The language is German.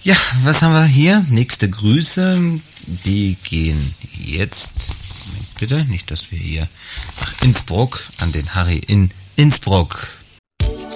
Ja, was haben wir hier? Nächste Grüße, die gehen jetzt, Moment bitte, nicht, dass wir hier nach Innsbruck, an den Harry in Innsbruck.